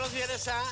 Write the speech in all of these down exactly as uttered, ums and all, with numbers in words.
más bien es a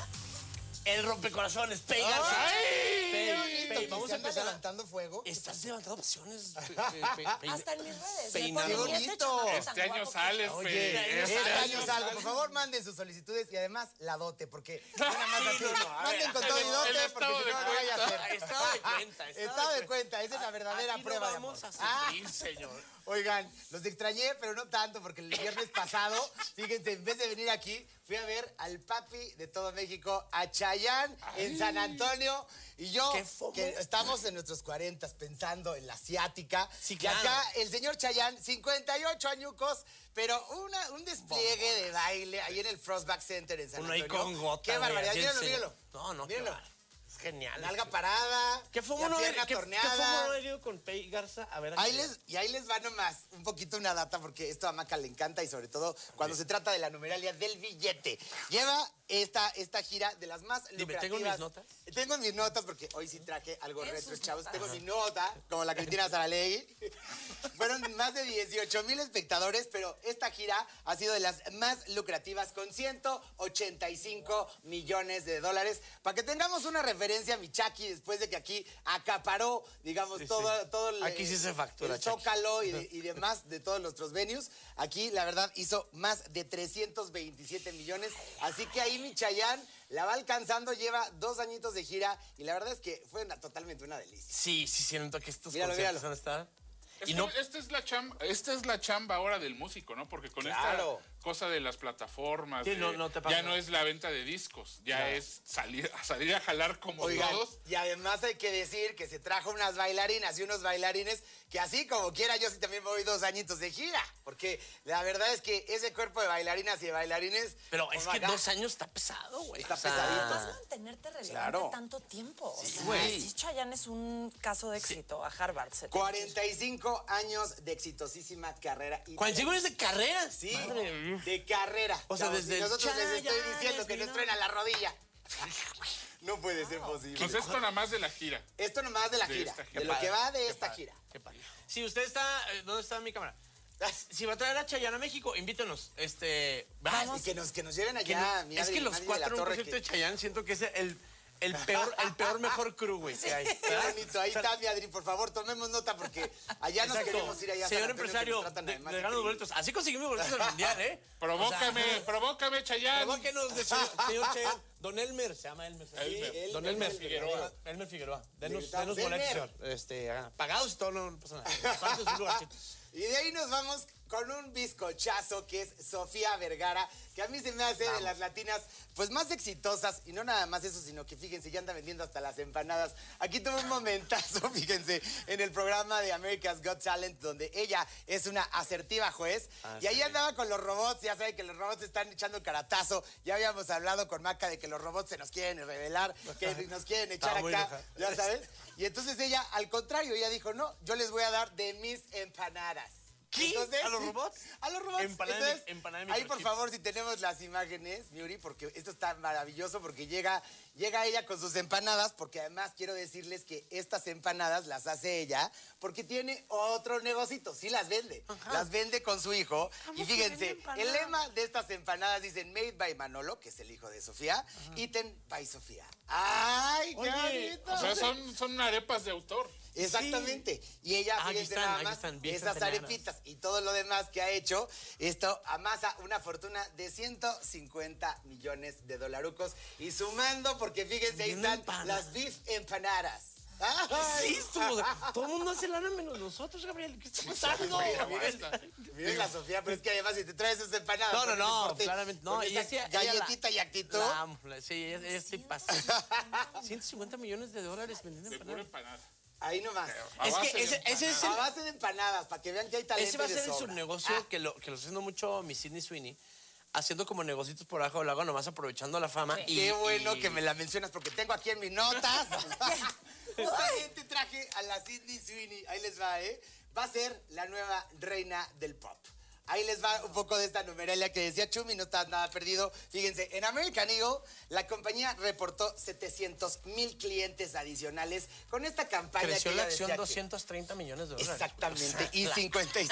el rompecorazones, Pei Garza. ¡Ay! Pei, Pei, Vamos a empezar levantando fuego. Estás levantando pasiones. Hasta en mis redes. Peinado. Me ponen, Qué "Y este bonito. chamaco tan Este año guapo que-". sales, Oye, Fe. este Este año año salgo, por favor, manden sus solicitudes y además la dote, porque nada más así. no, no, a Manden ver, con el- todo y el dote, porque estado si de no, no vaya a cuenta. ser. Estado de cuenta. Estado de cuenta, esa es la verdadera Aquí prueba no de amor. vamos a Ah, sufrir, señor. Oigan, los extrañé, pero no tanto, porque el viernes pasado, fíjense, en vez de venir aquí, fui a ver al papi de todo México, a Chayanne, en San Antonio. Y yo, ¿Qué fomo? que estamos en nuestros cuarentas pensando en la asiática. Sí, y claro. acá el señor Chayanne, cincuenta y ocho añucos, pero una, un despliegue de baile ahí en el Frostback Center en San Uno ahí Antonio. con gota. Qué güey, barbaridad, así míralo, en míralo. serio. No, no, qué Míralo. bárbaro. Es genial. Nalga parada, ¿Qué fue la uno pierna ¿Qué, torneada. ¿Qué fue uno he ido con Pei Garza? A ver, Ahí aquí. les, y ahí les va nomás un poquito una data porque esto a Maca le encanta y sobre todo cuando se trata de la numeralia del billete. Lleva esta, esta gira de las más Dime, lucrativas. ¿tengo mis notas? Tengo mis notas porque hoy sí traje algo En retro, sus chavos. notas. Tengo mi nota, como la Cristina Saralegui. Fueron más de dieciocho mil espectadores, pero esta gira ha sido de las más lucrativas con ciento ochenta y cinco millones de dólares. Para que tengamos una referencia, mi Chucky, después de que aquí acaparó, digamos, Sí, todo, sí. todo el, Aquí sí se factura, el Chucky. Zócalo y, de- y demás de todos nuestros venues. Aquí, la verdad, hizo más de trescientos veintisiete millones. Así que ahí mi Chayanne la va alcanzando, lleva dos añitos de gira y la verdad es que fue una- totalmente una delicia. Sí, sí, siento que estos Míralo, conciertos míralo. van a estar. Es Y que no, esta es la chamba, esta es la chamba ahora del músico, ¿no? Porque con Claro. esta cosa de las plataformas, Sí, de- no- no te pasa ya no nada. es la venta de discos, ya Claro. es salir a salir a jalar como Oigan, todos. y además hay que decir que se trajo unas bailarinas y unos bailarines que así como quiera yo sí también me voy dos añitos de gira. Porque la verdad es que ese cuerpo de bailarinas y de bailarines... pero pues, es que acá, dos años está pesado, güey. Está O sea, pesadito. Vas a mantenerte relevante Claro. tanto tiempo. O sea, güey. sí, Chayanne es un caso de éxito. A Harvard se cuarenta y cinco años de exitosísima carrera. Y cuarenta y cinco años de carrera. Sí, Madre mía. de carrera. O sea, Chavos, desde y el nosotros les estoy Chayanne diciendo que nos vino. truena la rodilla. No puede ser posible. Pues esto nada más de la gira. Esto nomás de la De gira, esta de gira. lo que va de Qué esta padre, gira. Qué padre. Si usted está, eh, ¿dónde está mi cámara? Si va a traer a Chayanne a México, invítenos. Este, Y que nos, que nos lleven que allá, no- mi es Adri, que los Mandy de cuatro la en un Torre, concierto que- de Chayanne siento que es el, el peor, el peor mejor crew, güey, que hay. Qué ¿verdad? bonito, ahí está, mi Adri, por favor, tomemos nota porque allá nos Exacto. queremos ir allá a San Señor Antonio, que empresario, nos tratan de, además de ganar los increíble. boletos. Así conseguimos boletos al mundial, ¿eh? Provócame, O sea, provócame, Chayanne. Provóquenos de señor, señor Chayanne. Don Elmer, se llama Elmer. ¿sabes? Elmer. Sí, Don Elmer Figueroa. Elmer Figueroa. Denos, gritamos, denos boletos, Elmer. señor. Este, ah, pagados y todo, no, no pasa nada. Aparte es un lugarcito. Y de ahí nos vamos con un bizcochazo que es Sofía Vergara, que a mí se me hace de las latinas pues más exitosas, y no nada más eso, sino que fíjense, ya anda vendiendo hasta las empanadas. Aquí tuvo un momentazo, fíjense, en el programa de America's Got Talent, donde ella es una asertiva juez, Ah, y ahí sí. andaba con los robots, ya saben que los robots están echando caratazo, ya habíamos hablado con Maca de que los robots se nos quieren revelar, que nos quieren echar Estaba muy acá, enojada. ya sabes, y entonces ella, al contrario, ella dijo, no, yo les voy a dar de mis empanadas. ¿Qué? ¿A los robots? A los robots. Empanada de- Entonces, empanada de ahí por microchips. favor, si tenemos las imágenes, Miuri, porque esto está maravilloso, porque llega, llega ella con sus empanadas, porque además quiero decirles que estas empanadas las hace ella, porque tiene otro negocito, sí las vende, las vende con su hijo. ¿Cómo Y que fíjense, vende empanadas? el lema de estas empanadas dicen Made by Manolo, que es el hijo de Sofía, Eaten by Sofía. ¡Ay, qué Oye, bonito! O sea, son, son arepas de autor. Exactamente. Y ella, Ah, aquí fíjense están, nada aquí más, están, bien esas empanadas. arepitas y todo lo demás que ha hecho, esto amasa una fortuna de ciento cincuenta millones de dolarucos. Y sumando, porque fíjense, ahí Bien están empanadas. las beef empanadas. ¿Qué ¡Ay! es esto? O sea, todo el mundo hace lana menos nosotros, Gabriel. ¿Qué está pasando? Miren, miren la Sofía, pero es que además si te traes esas empanadas... No, no, con no, ese porte, claramente. No, con ella esa sí- ella la- galletita y actitud... La amo, la- sí, ella, ella sí pasa. ciento cincuenta millones de dólares vendiendo De pura empanadas. empanada. Ahí nomás. A Es base que de ese, ese es A el, base de empanadas, para que vean que hay talento ese va a y de ser el sobra. subnegocio Ah. que, lo, que lo está haciendo mucho mi Sidney Sweeney, haciendo como negocios por abajo del lago, nomás aprovechando la fama. Y, Qué bueno y- que me la mencionas porque tengo aquí en mis notas. Justamente traje a la Sidney Sweeney. Ahí les va, ¿eh? Va a ser la nueva reina del pop. Ahí les va un poco de esta numeralia que decía Chumi, no está nada perdido. Fíjense, en American Eagle, la compañía reportó setecientos mil clientes adicionales con esta campaña Creció que la ella acción decía que- doscientos treinta millones de dólares. Exactamente, O sea, y la- cincuenta y